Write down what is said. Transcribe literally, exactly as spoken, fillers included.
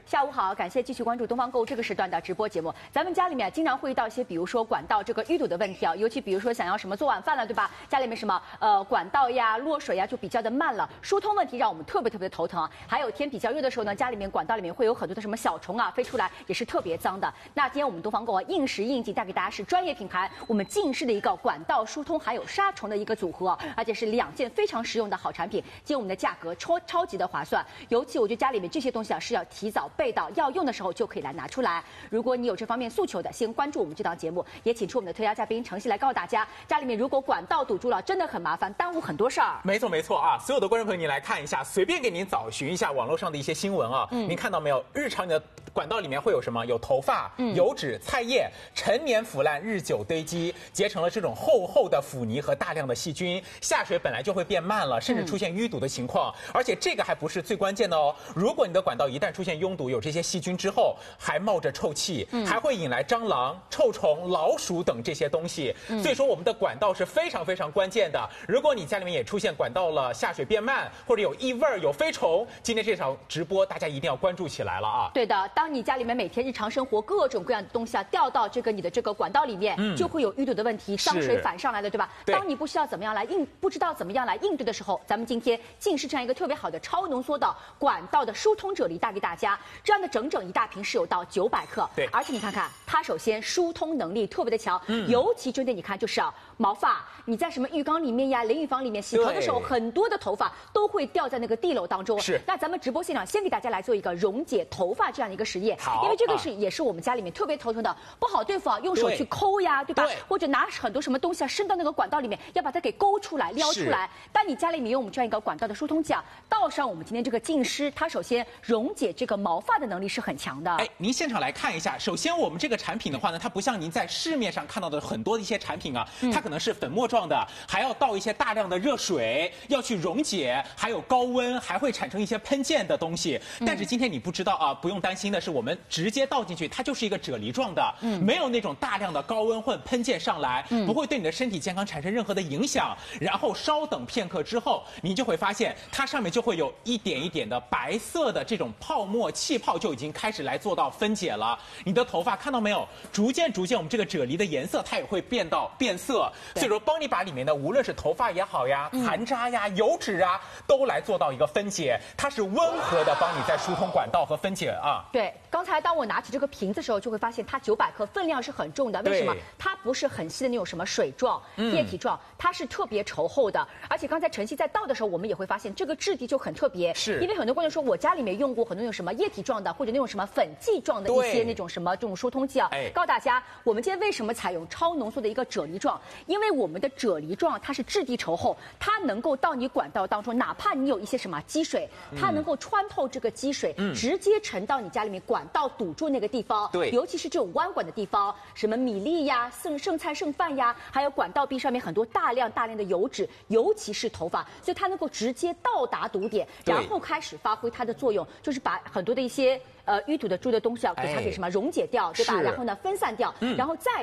下午好，感谢继续关注东方购物这个时段的直播节目。咱们家里面经常会遇到一些，比如说管道这个淤堵的问题啊，尤其比如说想要什么做晚饭了，对吧？家里面什么呃管道呀、落水呀就比较的慢了，疏通问题让我们特别特别的头疼啊。还有天比较热的时候呢，家里面管道里面会有很多的什么小虫啊飞出来，也是特别脏的。那今天我们东方购啊应时应景带给大家是专业品牌我们近视的一个管道疏通还有杀虫的一个组合，而且是两件非常实用的好产品。今天我们的价格超超级的划算，尤其我觉得家里面这些东西啊是要提早备到，要用的时候就可以来拿出来。如果你有这方面诉求的，先关注我们这档节目，也请出我们的特邀嘉宾程曦来告诉大家，家里面如果管道堵住了，真的很麻烦，耽误很多事儿。 没错没错啊，所有的观众朋友，你来看一下，随便给您找寻一下网络上的一些新闻啊，嗯、您看到没有？日常你的管道里面会有什么？有头发、嗯、油脂、菜叶，陈年腐烂，日久堆积，结成了这种厚厚的腐泥和大量的细菌，下水本来就会变慢了，甚至出现淤堵的情况。嗯、而且这个还不是最关键的哦，如果你的管道一旦出现拥堵，有这些细菌之后，还冒着臭气，嗯、还会引来蟑螂、臭虫、老鼠等这些东西。嗯、所以说，我们的管道是非常非常关键的。如果你家里面也出现管道了下水变慢，或者有异味、有飞虫，今天这场直播大家一定要关注起来了啊！ 对的，当你家里面每天日常生活各种各样的东西啊掉到这个你的这个管道里面，嗯、就会有淤堵的问题，脏水反上来了，对吧？对。当你不知道怎么样来应，不知道怎么样来应对的时候，咱们今天近视这样一个特别好的超浓缩的管道的疏通啫喱带给大家，这样的整整一大瓶是有到九百克，对。而且你看看，它首先疏通能力特别的强，嗯、尤其针对你看就是啊毛发，你在什么浴缸里面呀、淋浴房里面洗头的时候，很多的头发都会掉在那个地篓当中。是。那咱们直播现场先给大家来做一个溶解头发这样的一个实验，因为这个是、啊、也是我们家里面特别头疼的，不好对付啊，用手去抠呀，对吧？对，或者拿很多什么东西啊伸到那个管道里面，要把它给勾出来、撩出来。但你家里面有我们这样一个管道的疏通剂啊，倒上我们今天这个净湿，它首先溶解这个毛发的能力是很强的。 哎，您现场来看一下，首先我们这个产品的话呢，它不像您在市面上看到的很多的一些产品啊，它可能是粉末状的，还要倒一些大量的热水，要去溶解，还有高温，还会产生一些喷溅的东西。但是今天你不知道啊，不用担心的是，我们直接倒进去，它就是一个啫喱状的，嗯、没有那种大量的高温或喷溅上来，嗯、不会对你的身体健康产生任何的影响。然后稍等片刻之后，您就会发现它上面就会有一点一点的白色的这种泡沫气泡就已经开始来做到分解了。你的头发看到没有？逐渐逐渐，我们这个啫喱的颜色它也会变到变色，所以说帮你把里面的无论是头发也好呀、残渣呀、油脂啊，都来做到一个分解。它是温和的帮你在疏通管道和分解啊。 对，刚才当我拿起这个瓶子的时候，就会发现它九百克，分量是很重的。为什么？它不是很细的那种什么水状、液体状，它是特别稠厚的。而且刚才晨曦在倒的时候，我们也会发现这个质地就很特别。是，因为很多观众说我家里面用过很多那种什么液体状的，或者那种什么粉剂状的一些那种什么这种疏通剂啊。哎，告诉大家，我们今天为什么采用超浓缩的一个啫喱状？因为我们的啫喱状它是质地稠厚，它能够到你管道当中，哪怕你有一些什么积水，它能够穿透这个积水，嗯、直接沉到你家里面管道堵住那个地方。对，尤其是这种弯管的地方，什么米粒呀、剩剩菜剩饭呀，还有管道壁上面很多大量大量的油脂，尤其是头发，所以它能够直接到达堵点，然后开始发挥它的作用，就是把很多的一些呃淤堵的住的东西啊，给它给什么溶解掉，对吧？然后呢分散掉，嗯、然后再